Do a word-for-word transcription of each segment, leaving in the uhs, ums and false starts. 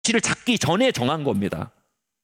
를 잡기 전에 정한 겁니다.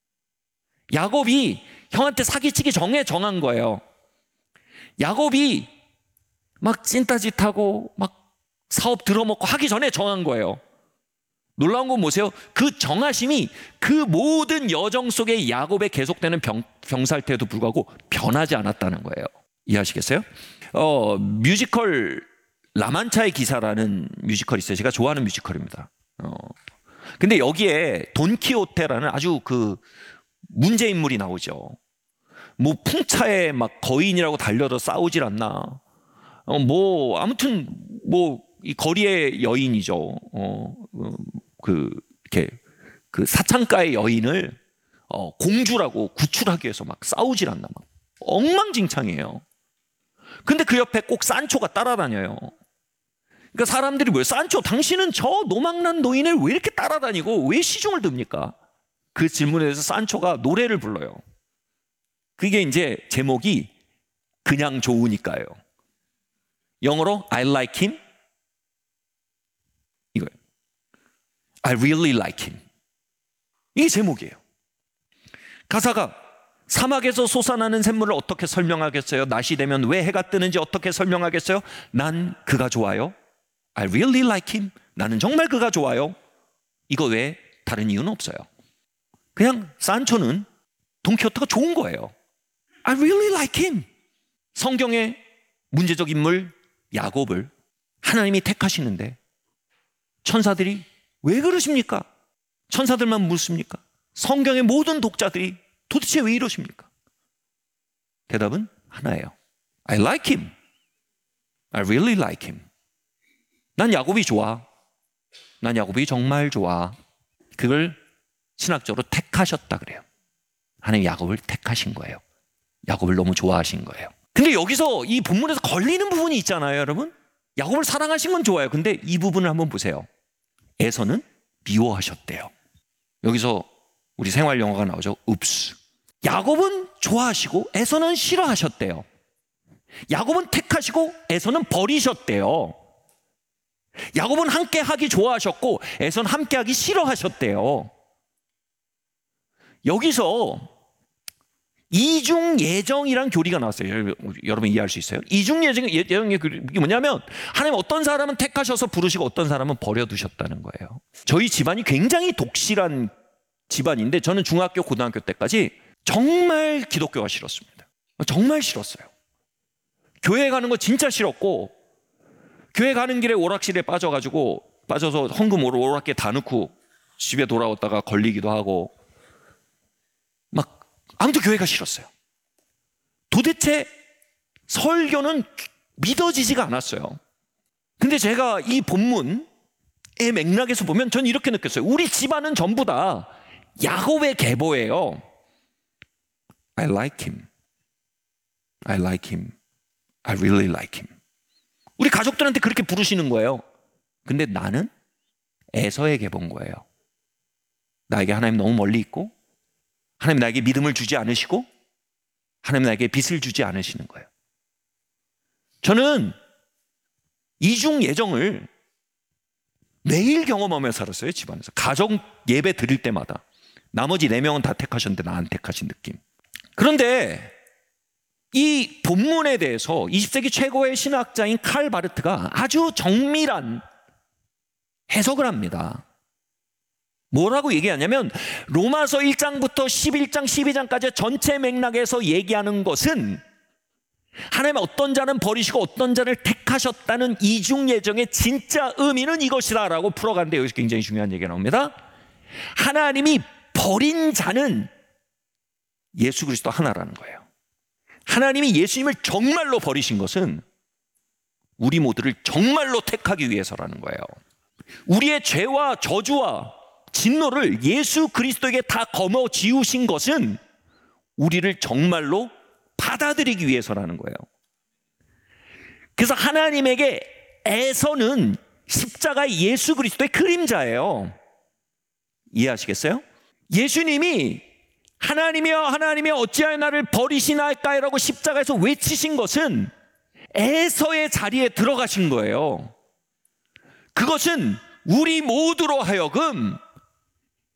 야곱이 형한테 사기치기 전에 정한 거예요. 야곱이 막 찐따짓하고 막 사업 들어먹고 하기 전에 정한 거예요. 놀라운 건 뭐세요? 그 정하심이 그 모든 여정 속에 야곱에 계속되는 병, 병살태에도 불구하고 변하지 않았다는 거예요. 이해하시겠어요? 어, 뮤지컬 라만차의 기사라는 뮤지컬이 있어요. 제가 좋아하는 뮤지컬입니다. 어. 근데 여기에 돈키호테라는 아주 그 문제 인물이 나오죠. 뭐 풍차에 막 거인이라고 달려도 싸우질 않나. 어, 뭐 아무튼 뭐 이 거리의 여인이죠. 어, 그 이렇게 그 사창가의 여인을 어, 공주라고 구출하기 위해서 막 싸우질 않나. 막 엉망진창이에요. 근데 그 옆에 꼭 산초가 따라다녀요. 그러니까 사람들이 뭐예요? 산초, 당신은 저 노망난 노인을 왜 이렇게 따라다니고 왜 시중을 듭니까? 그 질문에 대해서 산초가 노래를 불러요. 그게 이제 제목이 그냥 좋으니까요. 영어로 I like him. 이거예요. I really like him. 이게 제목이에요. 가사가 사막에서 솟아나는 샘물을 어떻게 설명하겠어요? 낮이 되면 왜 해가 뜨는지 어떻게 설명하겠어요? 난 그가 좋아요. I really like him. 나는 정말 그가 좋아요. 이거 외에 다른 이유는 없어요. 그냥 산초는 돈키호테가 좋은 거예요. I really like him. 성경의 문제적 인물 야곱을 하나님이 택하시는데 천사들이 왜 그러십니까? 천사들만 묻습니까? 성경의 모든 독자들이 도대체 왜 이러십니까? 대답은 하나예요. I like him. I really like him. 난 야곱이 좋아. 난 야곱이 정말 좋아. 그걸 신학적으로 택하셨다 그래요. 하나님 야곱을 택하신 거예요. 야곱을 너무 좋아하신 거예요. 근데 여기서 이 본문에서 걸리는 부분이 있잖아요, 여러분. 야곱을 사랑하신 건 좋아요. 근데 이 부분을 한번 보세요. 에서는 미워하셨대요. 여기서 우리 생활 영어가 나오죠. 읍스. 야곱은 좋아하시고 에서는 싫어하셨대요. 야곱은 택하시고 에서는 버리셨대요. 야곱은 함께 하기 좋아하셨고 에서는 함께 하기 싫어하셨대요. 여기서 이중 예정이란 교리가 나왔어요. 여러분 이해할 수 있어요? 이중 예정, 예정의 교리가 뭐냐면 하나님 어떤 사람은 택하셔서 부르시고 어떤 사람은 버려두셨다는 거예요. 저희 집안이 굉장히 독실한 집안인데 저는 중학교, 고등학교 때까지 정말 기독교가 싫었습니다. 정말 싫었어요. 교회 가는 거 진짜 싫었고 교회 가는 길에 오락실에 빠져가지고 빠져서 헌금 오락기에 다 넣고 집에 돌아왔다가 걸리기도 하고 막 아무튼 교회가 싫었어요. 도대체 설교는 믿어지지가 않았어요. 근데 제가 이 본문의 맥락에서 보면 전 이렇게 느꼈어요. 우리 집안은 전부 다 야곱의 계보예요. I like him. I like him. I really like him. 우리 가족들한테 그렇게 부르시는 거예요. 근데 나는 에서의 계보인 거예요. 나에게 하나님 너무 멀리 있고 하나님 나에게 믿음을 주지 않으시고 하나님 나에게 빚을 주지 않으시는 거예요. 저는 이중 예정을 매일 경험하며 살았어요. 집안에서 가족 예배 드릴 때마다 나머지 네 명은 다 택하셨는데 나 안 택하신 느낌. 그런데 이 본문에 대해서 이십 세기 최고의 신학자인 칼 바르트가 아주 정밀한 해석을 합니다. 뭐라고 얘기하냐면 로마서 일 장부터 십일 장, 십이 장까지 전체 맥락에서 얘기하는 것은 하나님 어떤 자는 버리시고 어떤 자를 택하셨다는 이중 예정의 진짜 의미는 이것이다 라고 풀어가는데 여기서 굉장히 중요한 얘기가 나옵니다. 하나님이 버린 자는 예수 그리스도 하나라는 거예요. 하나님이 예수님을 정말로 버리신 것은 우리 모두를 정말로 택하기 위해서라는 거예요. 우리의 죄와 저주와 진노를 예수 그리스도에게 다 거머 지우신 것은 우리를 정말로 받아들이기 위해서라는 거예요. 그래서 하나님에게 에서는 십자가의 예수 그리스도의 그림자예요. 이해하시겠어요? 예수님이 하나님이여 하나님이여 어찌하여 나를 버리시나이까라고 십자가에서 외치신 것은 에서의 자리에 들어가신 거예요. 그것은 우리 모두로 하여금